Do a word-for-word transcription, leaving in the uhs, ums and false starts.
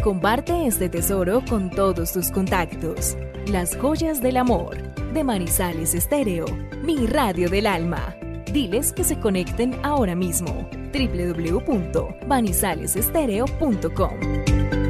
Comparte este tesoro con todos tus contactos. Las joyas del amor, de Manizales Estéreo, mi radio del alma. Diles que se conecten ahora mismo. doble u doble u doble u punto manizales estéreo punto com